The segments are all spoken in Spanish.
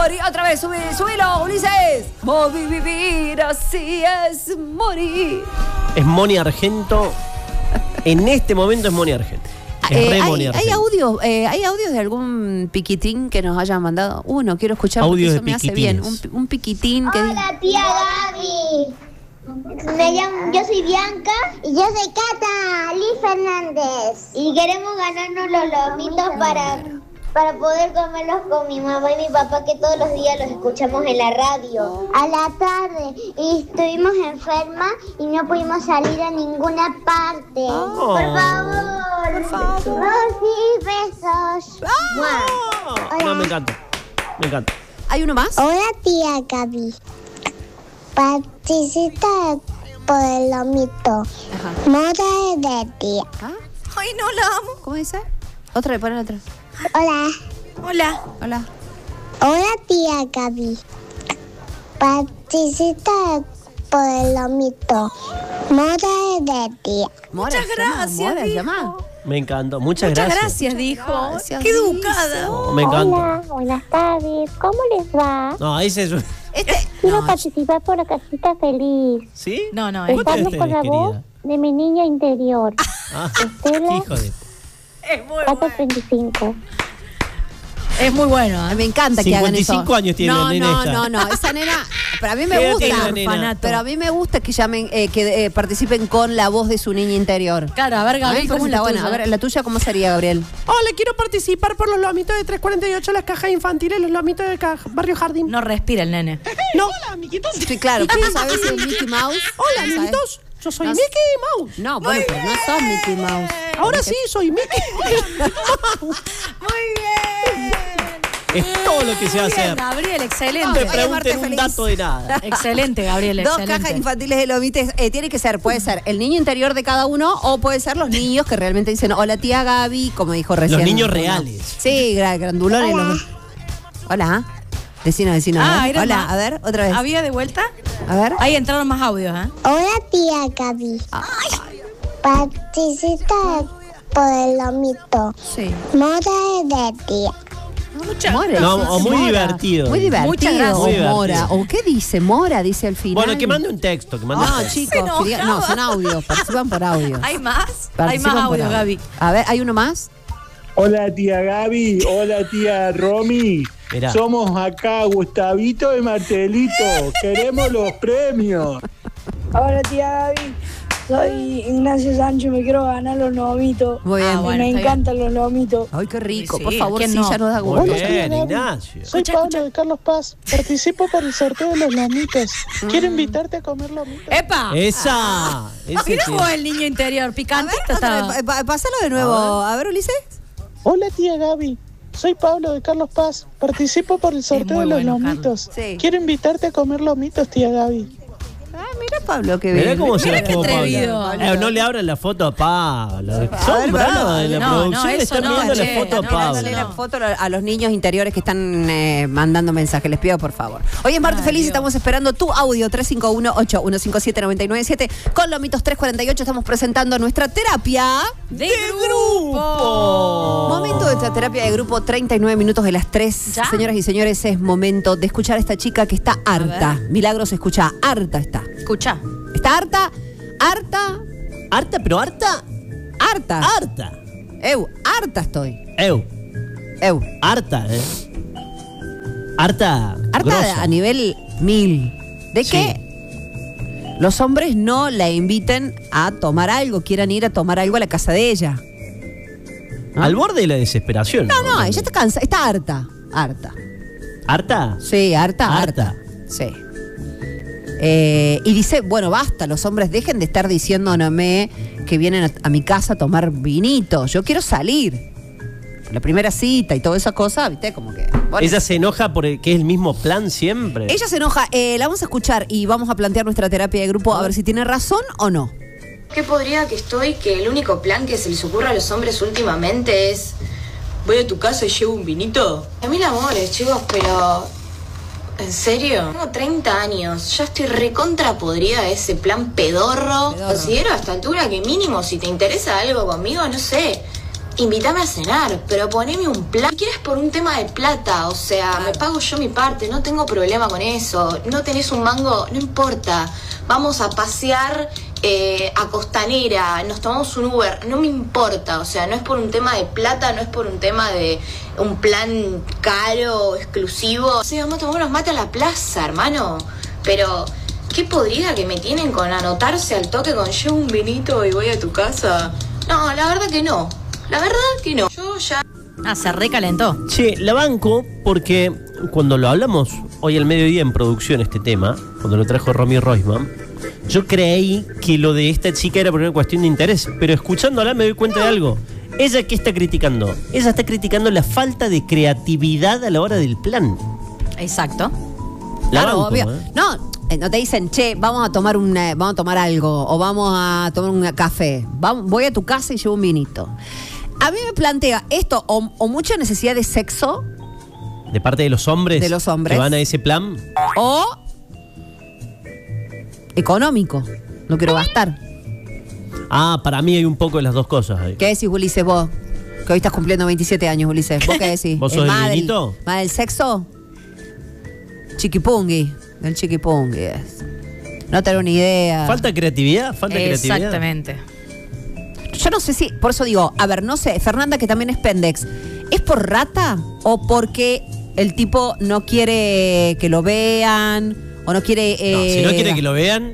morir. Otra vez, subilo, Ulises. Vivir así es morir. Es Moni Argento. En este momento es Moni Argento. Es re Moni Argento. ¿Hay audios de algún piquitín que nos hayan mandado? Uno, quiero escuchar Audios porque eso me hace bien. Un piquitín que... Hola, tía Gaby. Yo soy Bianca. Y yo soy Cata, Liz Fernández. Y queremos ganarnos los lomitos para poder comerlos con mi mamá y mi papá, que todos los días los escuchamos en la radio. A la tarde. Y estuvimos enfermas y no pudimos salir a ninguna parte. Oh. Por favor. Por favor. Sí, besos. No, me encanta. Me encanta. ¿Hay uno más? Hola, tía Gaby. Participa por el lomito. Ajá. Moda de tía. ¿Ah? Ay, no la amo. ¿Cómo dice? Otra, ponen otra. Hola. Hola. Hola. Hola, tía Gaby. Participa por el lomito. Moda de tía. Mora, Muchas gracias, Mora, dijo. llama. Me encantó. Muchas gracias, dijo. Gracias, Qué educada. Oh, me encanta. Hola, buenas tardes. ¿Cómo les va? No, ahí se... Quiero No, participar por la casita feliz. ¿Sí? No, no, ¿Cuánto Estamos tenés, con la voz querida? de mi niña interior. Ah, Estela, hijo de... es muy bueno. 435. Es muy bueno. Me encanta que hagan eso. 55 años tiene la nena esta. No. Esa nena, pero a mí ¿Qué me edad gusta. tiene la nena? Orfanato. Pero a mí me gusta que llamen, que participen con la voz de su niña interior. Claro, a ver, Gabriel, ¿Cómo ¿cómo es la buena? tuya? A ver, la tuya, ¿cómo sería, Gabriel? Hola, quiero participar por los lomitos de 348, las cajas infantiles, los lomitos de Barrio Jardín. No respira el nene. No. Hola, amiguitos. Sí, claro, ¿quién sabe si es Mickey Mouse? Hola, ¿Sabes? amiguitos. Yo soy No, Mickey Mouse. No, bueno, pero no sos Mickey Mouse. Ahora sí, soy Mickey Mouse. Muy bien. Es todo lo que se va a hacer. Gabriel, No excelente. te Oye, pregunten Marta un feliz. dato de nada. Excelente, Gabriel, Dos excelente. cajas infantiles de lomites. Tiene que ser, puede ser el niño interior de cada uno o puede ser los niños que realmente dicen, hola tía Gaby, como dijo recién. Los niños reales. Sí, grandulones. Hola. Vecino. Ah, era Hola, más. a ver, otra vez. ¿Había de vuelta? A ver. Ahí entraron más audios, ¿eh? Hola, tía Gaby. Participa por el lomito. Sí. Moda de tía. Muchas Mora, No, sí, o muy Mora. divertido. Muy divertido. Muchas gracias. O Muy divertido. Mora. ¿O qué dice? Mora, dice al final. Bueno, que mande un texto. Que mande un No, texto. chicos, Se enojaba. que digan- no, son audios, participan por audio. ¿Hay más? Hay Participan más por audios, audio. Gaby. A ver, ¿hay uno más? Hola tía Gaby, hola tía Romy. Mirá. Somos acá Gustavito y Martelito. Queremos los premios. Hola tía Gaby, soy Ignacio Sánchez, me quiero ganar los lomitos. Muy bien. Ah, bueno, me está encantan los lomitos. Ay, qué rico. Sí, Por favor, ¿quién sí, no? ya nos da Muy gusto. bien, Ignacio. Soy Escucha, Pablo escucha. de Carlos Paz. Participo por el sorteo de los lomitos. Quiero invitarte a comer lomitos. ¡Epa! Esa. Ese Mirá sí. vos el niño interior, A picantito ver, otra estaba. vez, pásalo de nuevo. A ver, Ulises. Hola tía Gaby. Soy Pablo de Carlos Paz. Participo por el sorteo muy de los bueno, lomitos. Sí. Quiero invitarte a comer lomitos, tía Gaby. Ah, mira Pablo, qué Mirá bien. cómo se Mirá la qué jugó atrevido. Pablo. No le abran la foto a Pablo. Son ver, bravos Pablo. de la No, producción. no, le eso están no, viendo la che, foto a no, Pablo. Dándole la No. foto a los niños interiores que están mandando mensajes. Les pido, por favor. Hoy es martes Ay, feliz. Dios. Estamos esperando tu audio 351-8157-997. Con Lomitos 348 estamos presentando nuestra terapia ¡De grupo! Momento de nuestra terapia de grupo, 39 minutos de las 3. ¿Ya? Señoras y señores, es momento de escuchar a esta chica que está harta. Milagros se escucha, harta está. Escucha. ¿Está harta? ¿Harta? ¿Harta, pero harta? ¿Harta? Harta. Harta estoy. Eu. Harta, Harta. Harta grosa. a nivel 1000. ¿De Sí. qué? Los hombres no la inviten a tomar algo, quieran ir a tomar algo a la casa de ella. Al borde de la desesperación. No, ella está cansada, está harta. Harta. ¿Harta? Sí, harta. Harta. Sí. Y dice, bueno, basta, los hombres dejen de estar diciéndome que vienen a mi casa a tomar vinito. Yo quiero salir. La primera cita y toda esa cosa, ¿viste? Como que... bueno. Ella se enoja porque es el mismo plan siempre. Ella se enoja. La vamos a escuchar y vamos a plantear nuestra terapia de grupo a ver si tiene razón o no. Qué podrida que estoy, que el único plan que se les ocurre a los hombres últimamente es voy a tu casa y llevo un vinito. A mí amores, chicos, pero ¿en serio? Tengo 30 años, ya estoy recontra podrida de ese plan pedorro. Considero a esta altura que mínimo si te interesa algo conmigo, no sé, invítame a cenar, pero poneme un plan. Si quieres por un tema de plata, o sea, me pago yo mi parte, no tengo problema con eso. No tenés un mango, no importa. Vamos a pasear a Costanera, nos tomamos un Uber, no me importa, o sea, no es por un tema de plata, no es por un tema de un plan caro, exclusivo. O sea, vamos a tomar unos mates a la plaza, hermano. Pero, ¿qué podrida que me tienen con anotarse al toque con llevo un vinito y voy a tu casa? No, la verdad que no. La verdad que no. Yo ya... Se recalentó. Che, la banco porque cuando lo hablamos hoy al mediodía en producción este tema, cuando lo trajo Romy Roisman, yo creí que lo de esta chica era por una cuestión de interés, pero escuchándola me doy cuenta de algo. ¿Ella qué está criticando? Ella está criticando la falta de creatividad a la hora del plan. Exacto. La Claro, banco, obvio. No te dicen, che, vamos a tomar algo o vamos a tomar un café. Voy a tu casa y llevo un vinito. A mí me plantea esto o mucha necesidad de sexo De parte de los hombres. De los hombres. Que van a ese plan. o económico. No quiero gastar. Para mí hay un poco de las dos cosas ahí. ¿Qué decís, Ulises, vos? Que hoy estás cumpliendo 27 años, Ulises. ¿Vos qué decís? ¿Vos sos ¿Es del más vinito? ¿Más del sexo? Chiquipungui. Del chiquipungui es. No tengo ni idea. ¿Falta creatividad? ¿Falta creatividad? Exactamente. Yo no sé si, por eso digo, a ver, no sé, Fernanda, que también es pendex, ¿es por rata o porque el tipo no quiere que lo vean o no quiere... Si no quiere que lo vean...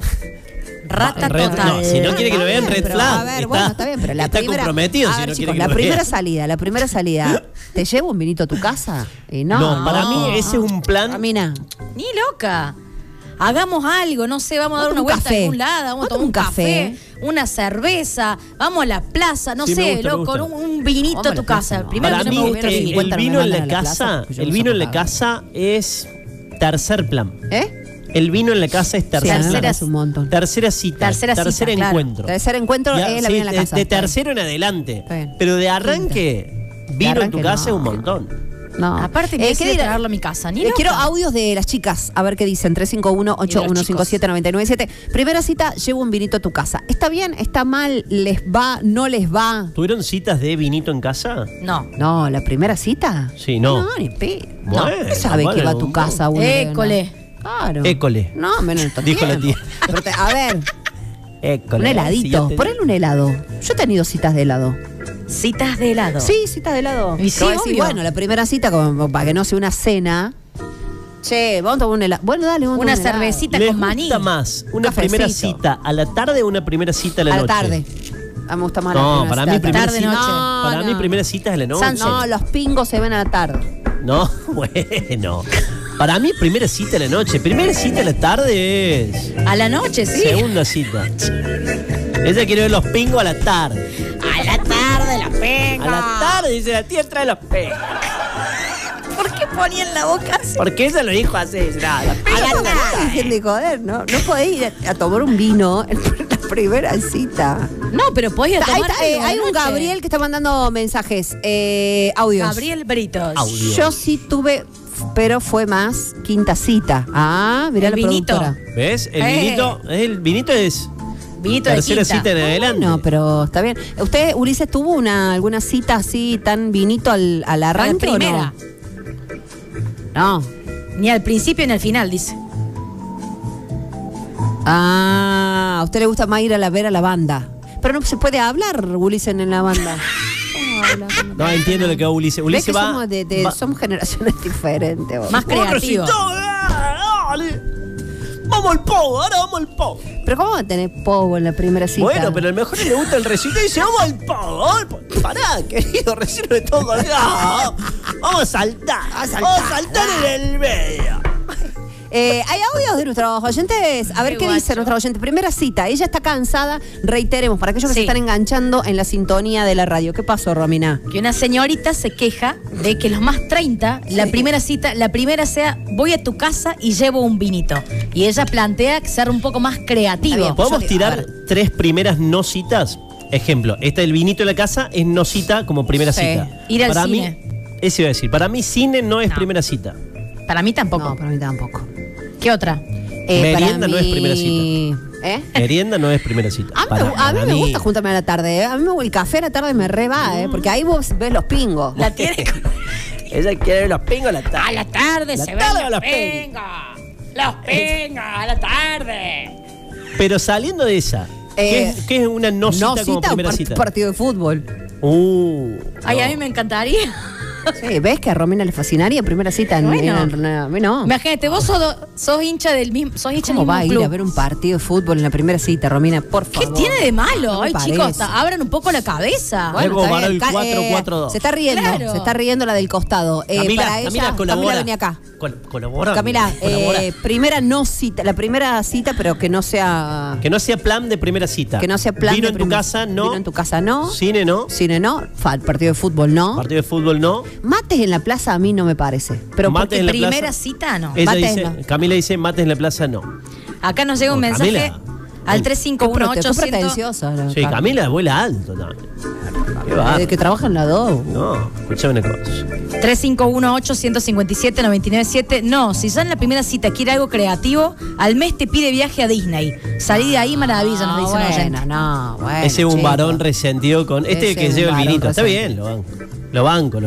Rata red, total. no, si no quiere que lo vean, red pero, flag. A ver, bueno, está bien, pero la está primera... comprometido a si ver, no chicos, quiere que la lo primera salida, ¿te llevo un vinito a tu casa? Y no, No, para mí ese es un plan... Camina. Ni loca. Hagamos algo, no sé, vamos a dar una Vamos a tomar un vuelta a café. algún lado, vamos a tomar un café, una cerveza, vamos a la plaza, no Sí, me sé, gusta, me loco, gusta. un vinito Vamos a a tu la plaza, casa. no. Primero Para que no mí me gusta el el vino. vino. el 50 vino en me la mandan a la casa, plaza, yo el no vino sé en la pagar. casa es tercer plan. ¿Eh? El vino en la casa es Sí, tercer a mí me plan. parece un montón. Tercera cita. Tercera cita, claro. encuentro. Tercer encuentro Ya, es la sí, vida en la casa. de tercero en adelante. Está bien. Pero de arranque, vino en arranque tu casa no. es un montón. No. Aparte, me ¿qué decide dirá? traerlo a mi casa. Ni Quiero loca. audios de las chicas, a ver qué dicen. 351-8157-997. Primera cita, llevo un vinito a tu casa. ¿Está bien? ¿Está mal? ¿Les va? ¿No les va? ¿Tuvieron citas de vinito en casa? No. No, ¿la primera cita? Sí, no. No, ni pe. Bueno, ¿Qué sabe bueno, que va a tu casa uno? École. Claro. École. No, menos tanto Dijo la tiempo. tía. Pero a ver, École. un heladito. Sí, ya te- Ponle un helado. Yo he tenido citas de helado. Citas de helado. Sí, citas de helado. Y sí, Pero voy a decir, obvio. bueno, la primera cita, como para que no sea una cena. Che, vamos a tomar un helado. Bueno, dale, vamos a Una tomar un helado. cervecita ¿Les con maní. gusta más una Cafecito. primera cita a la tarde o una primera cita a la A la noche? tarde. A mí me gusta más No, la para primera mí cita. primera Tarde, cita. noche. Para mí primera cita es a la noche. Sunset. No, los pingos se ven a la tarde. No, bueno. Para mí primera cita a la noche. Primera cita a la tarde es A la noche, sí. segunda cita. Ella quiere ver los pingos a la tarde. A la tarde, la pega. A la tarde dice la tía trae los pingos. ¿Por qué ponían la boca así? Porque ella lo dijo así. Nada, la A la tarde. Dejen de joder, ¿no? No podés ir a tomar un vino en la primera cita. No, pero podía Ahí tomar está, algo de hay un noche. Gabriel que está mandando mensajes, audios. Gabriel Britos. Audio. Yo sí tuve, pero fue más quinta cita. Ah, mirá El la vinito. productora. ¿Ves? El vinito es Vinito de tercera quinta. cita en adelante. No, pero está bien. ¿Usted, Ulises, tuvo alguna cita así tan vinito al arranque La primera. o no? No. Ni al principio ni al final, dice. Ah, a usted le gusta más ir a ver a la banda. Pero no se puede hablar, Ulises, en la banda. ¿Cómo habla? No, entiendo lo que va Ulises. ¿Ves Ulises que va... somos, va- somos generaciones diferentes? vos? Más creativo. Dale. Vamos al pogo, ahora vamos al pogo. Pero ¿cómo va a tener pogo en la primera cita? Bueno, pero a lo mejor le gusta el recito y dice, vamos al pogo, vamos al pogo. Pará, querido, recién de todo. Vamos a saltar. Vamos a saltar en el medio. Hay audios de nuestros oyentes. A ver Qué qué dice guacho. nuestra oyente. Primera cita. Ella está cansada. Reiteremos, para aquellos que se Sí. están enganchando en la sintonía de la radio. ¿Qué pasó, Romina? Que una señorita se queja de que los más 30, la primera cita, la primera sea, voy a tu casa y llevo un vinito. Y ella plantea ser un poco más Está creativo. bien. ¿Podemos Yo- a tirar ver. 3 primeras no citas? Ejemplo, esta del vinito en la casa es no cita como primera Sí. cita. Ir al para cine. Mí, eso iba a decir. Para mí, cine no es No. primera cita. Para mí tampoco. No, para mí tampoco. ¿Qué otra? Merienda no es primera cita. Merienda no es primera cita. A mí me gusta juntarme a la tarde. A mí el café a la tarde me re va, porque ahí vos ves los pingos. La tiene. Ella quiere ver los pingos a la tarde. A la tarde La se tarde ven los los pingos. Los pingos a la tarde. Pero saliendo de esa, ¿qué es una no cita como primera cita? Partido de fútbol. Ay, a mí me encantaría. Sí, ¿ves que a Romina le fascinaría primera cita? Bueno. A mí no. Imagínate, vos sos hincha del mismo, ¿Cómo va a ir a ver un partido de fútbol en la primera cita, Romina? Por favor. ¿Qué tiene de malo? No me Ay, parece. chicos, abran un poco la cabeza. Luego está van bien. al 4-4-2. Se está riendo, Claro. se está riendo la del costado. Para ella, colabora. Camila, vení acá. Colabora. Camila, colabora. primera no cita, la primera cita, pero que no sea... Que no sea plan de primera cita. Que no sea plan Vino de en tu primera- casa, no. Vino en tu casa, no. Cine, no. Cine, no. Partido de fútbol, no. Partido de fútbol, no. Mates en la plaza a mí no me parece. Pero Mates porque en la Primera plaza. cita, no. Ella Mates dice, no. Camila dice, mates en la plaza, no. Acá nos llega un No, mensaje Camila. al Qué 351800. pretenciosa. Sí, Camila vuela alto también. Qué va. De que trabaja en la 2. No, escuchame una cosa. 3518-157-997. No, si ya en la primera cita quiere algo creativo, al mes te pide viaje a Disney. Salí de ahí, maravilla, nos dice un oyente. Bueno, Ese es un chico. varón resentido con. Este Ese que es un lleva el varón vinito. Está resentido. bien, lo banco.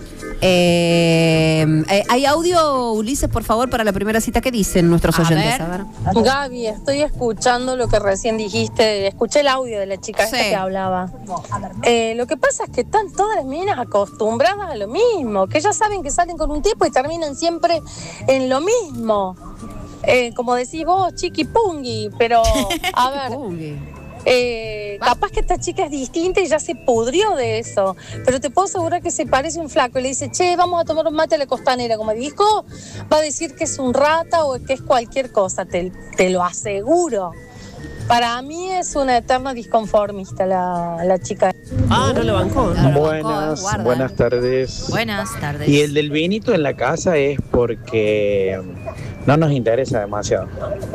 ¿Hay audio, Ulises, por favor, para la primera cita? ¿Qué dicen nuestros A oyentes? ver. A ver. Gaby, estoy escuchando lo que recién dijiste, escuché el audio de la chica esta Sí. que hablaba. Lo que pasa es que están todas las meninas acostumbradas a lo mismo, que ya saben que salen con un tipo y terminan siempre en lo mismo. Como decís vos, chiqui-pungui, pero a ver... capaz que esta chica es distinta y ya se pudrió de eso, pero te puedo asegurar que se parece un flaco y le dice, che, vamos a tomar un mate a la costanera, como dijo, va a decir que es un rata o que es cualquier cosa, te lo aseguro. Para mí es una eterna disconformista la chica. Ah, no lo bancó. ¿No? Buenas tardes. Buenas tardes. Y el del vinito en la casa es porque no nos interesa demasiado.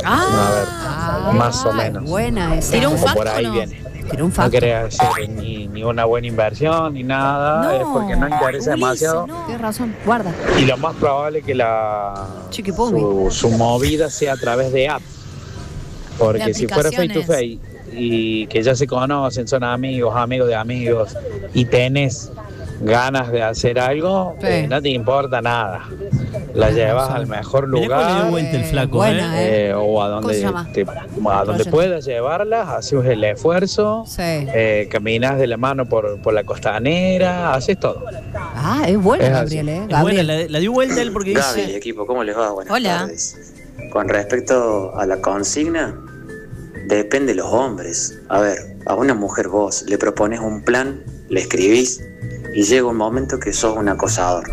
A ver, más o menos. Buena esa. ¿Tiró un Como facto por ahí o no? viene. Tiró un No facto. quería hacer ni una buena inversión ni nada, es porque no interesa Ulises, demasiado. no. Tienes razón, guarda. Y lo más probable es que Chiqui-pungui. su movida sea a través de apps. Porque De si fuera face to aplicaciones. face y que ya se conocen, son amigos de amigos, y tenés ganas de hacer algo, Sí. no te importa nada. La llevas al mejor Mirá cómo le dio lugar. vuelta el flaco, buena, O a ¿Cómo donde, se llama? a donde puedas llevarlas, haces el esfuerzo, Sí. caminas de la mano por la costanera, haces todo. Ah, es buena, Es así. Gabriel, ¿eh? Es buena, Gabriel. la dio vuelta él porque Gaby, dice. equipo, ¿cómo les va? Buenas Hola. tardes. Con respecto a la consigna, depende de los hombres. A ver, a una mujer vos le propones un plan, le escribís y llega un momento que sos un acosador.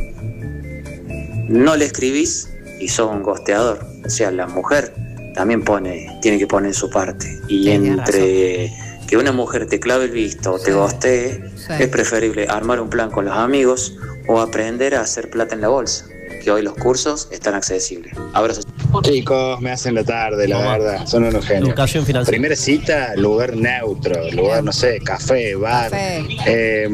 No le escribís y sos un gosteador. O sea, la mujer también tiene que poner su parte. Y Tiene entre que una mujer te clave el visto o te gostee, Sí. es preferible armar un plan con los amigos o aprender a hacer plata en la bolsa, que hoy los cursos están accesibles. Abrazos. Chicos, me hacen la tarde, la Toma. verdad, son unos genios. Educación financiera. Primera cita, lugar neutro, lugar, no sé, café, bar, Café.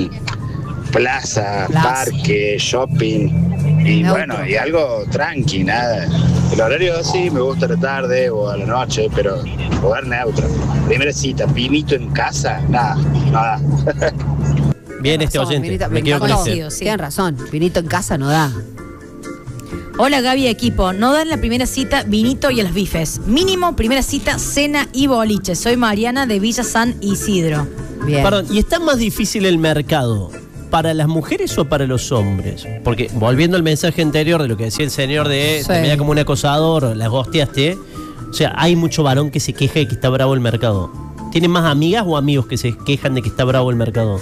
plaza, Plaza. parque, shopping. Y Neutro. bueno, y algo tranqui, nada. El horario sí, me gusta a la tarde o a la noche, pero lugar neutro. Primera cita, vinito en casa, nada. Bien este Razón, oyente. Vinita, Me quedo con encantó. este. Sí. Tienen razón, vinito en casa no da. Hola Gaby, equipo. No dan la primera cita vinito y a los bifes. Mínimo primera cita, cena y boliche. Soy Mariana de Villa San Isidro. Bien. Perdón, ¿y está más difícil el mercado para las mujeres o para los hombres? Porque volviendo al mensaje anterior de lo que decía el señor de Sí. te veía como un acosador, las gosteaste. O sea, hay mucho varón que se queja de que está bravo el mercado. ¿Tienen más amigas o amigos que se quejan de que está bravo el mercado?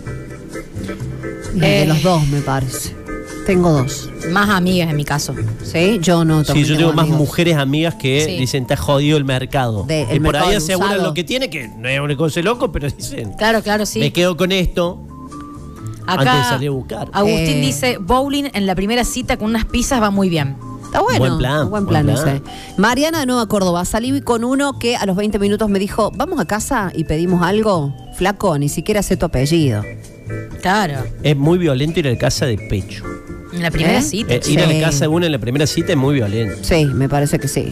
De los dos, me parece. Tengo dos. Más amigas en mi caso. ¿Sí? Yo no. Sí, también yo tengo más amigos. mujeres amigas que Sí. dicen está jodido el mercado. El y por mercado ahí del aseguran usado. lo que tiene, que no es una cosa de loco, pero dicen, Claro, sí. me quedo con esto. Antes de salir a buscar. Agustín dice, bowling en la primera cita con unas pizzas va muy bien. Está bueno. Buen plan, Buen plan buen ese. plan. Mariana de Nueva Córdoba. Salí con uno que a los 20 minutos me dijo, vamos a casa y pedimos algo. Flaco, ni siquiera sé tu apellido. Claro. Es muy violento ir a la casa de pecho. En la primera ¿Eh? cita. Ir a Sí. la casa de uno en la primera cita es muy violento. Sí, me parece que sí.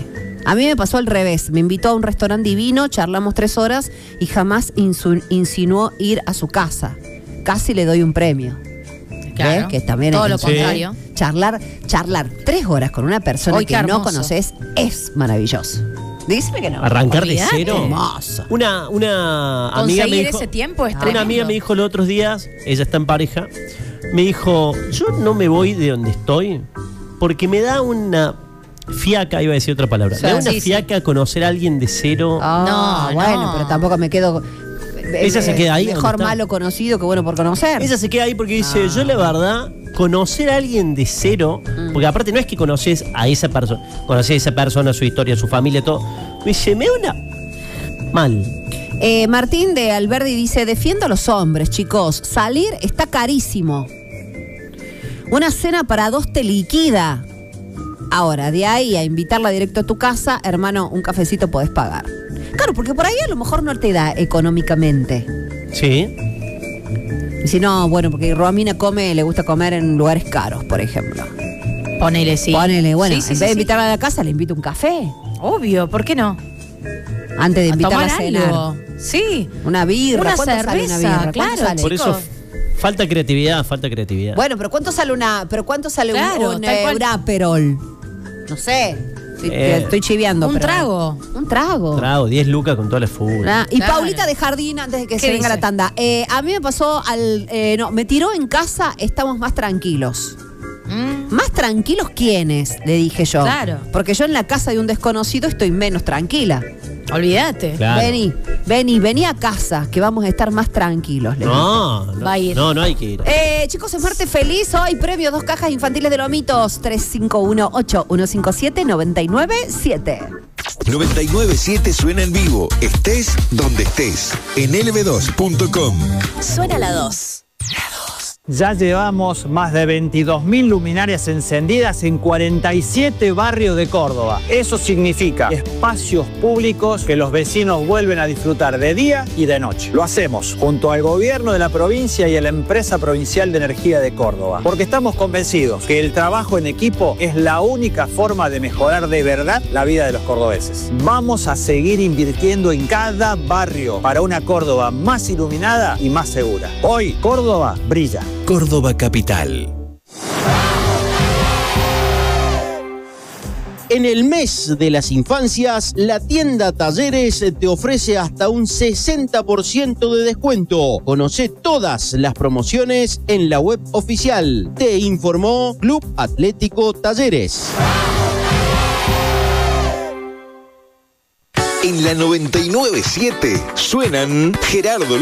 A mí me pasó al revés. Me invitó a un restaurante divino, charlamos 3 horas y jamás insinuó ir a su casa. Casi le doy un premio. Claro. Que también todo es lo contrario. Charlar 3 horas con una persona Hoy, que no conoces es maravilloso. Dígame que no. Arrancar Olvídate. de cero. Hermoso. Una amiga me Conseguir dijo, ese tiempo es una tremendo. amiga me dijo los otros días, ella está en pareja, me dijo, yo no me voy de donde estoy porque me da una fiaca, iba a decir otra palabra, me da una fiaca conocer a alguien de cero. Bueno, pero tampoco me quedo. Ella se queda ahí. Mejor malo conocido que bueno por conocer. Ella se queda ahí porque dice, yo la verdad, conocer a alguien de cero, porque aparte no es que conoces a esa persona, su historia, su familia, todo. Me dice, me da una mal. Martín de Alberdi dice, defiendo a los hombres, chicos. Salir está carísimo. Una cena para 2 te liquida. Ahora, de ahí a invitarla directo a tu casa, hermano, un cafecito podés pagar. Claro, porque por ahí a lo mejor no te da económicamente. Sí. Y si no, bueno, porque Romina le gusta comer en lugares caros, por ejemplo. Ponele, sí. Ponele, bueno, Sí, en vez de invitarla a la casa, le invito un café. Obvio, ¿por qué no? Antes de A invitarla a tomar cenar. algo. Sí. Una birra. Una ¿Cuánto sale cerveza, una birra? ¿Cuánto claro, sale? Por eso falta creatividad. Bueno, pero ¿cuánto sale Claro, un tal cual. Aperol? No sé. Estoy chiviando. Un pero- trago. Un trago. Trago, 10 lucas con toda la fútbol. Y Claro. Paulita de Jardín, antes de que se ¿Qué venga dice? la tanda. A mí me pasó me tiró en casa, estamos más tranquilos. ¿Más tranquilos quiénes? Le dije yo. Claro. Porque yo en la casa de un desconocido estoy menos tranquila. Olvídate. Claro. Vení a casa, que vamos a estar más tranquilos. le dije. No hay que ir. Chicos, es martes feliz. Hoy premio 2 cajas infantiles de lomitos. 351-8157-997. 997 suena en vivo. Estés donde estés. En lb2.com. Suena la 2. Ya llevamos más de 22.000 luminarias encendidas en 47 barrios de Córdoba. Eso significa espacios públicos que los vecinos vuelven a disfrutar de día y de noche. Lo hacemos junto al gobierno de la provincia y a la empresa provincial de energía de Córdoba, porque estamos convencidos que el trabajo en equipo es la única forma de mejorar de verdad la vida de los cordobeses. Vamos a seguir invirtiendo en cada barrio para una Córdoba más iluminada y más segura. Hoy, Córdoba brilla. Córdoba Capital. En el mes de las infancias, la tienda Talleres te ofrece hasta un 60% de descuento. Conoce todas las promociones en la web oficial. Te informó Club Atlético Talleres. En la 997 suenan Gerardo